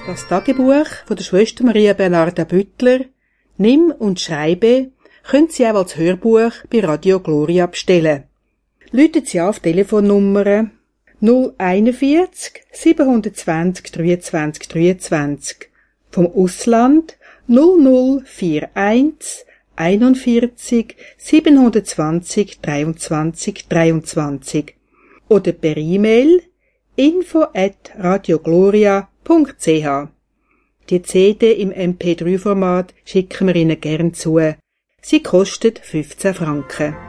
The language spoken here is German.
Das Tagebuch von der Schwester Maria Bernarda Büttler, Nimm und schreibe, können Sie auch als Hörbuch bei Radio Gloria bestellen. Rufen Sie an auf Telefonnummer 041 720 23 23, vom Ausland 0041 41 720 23 23 oder per E-Mail info@radiogloria.ch. Die CD im MP3-Format schicken wir Ihnen gern zu. Sie kostet 15 Franken.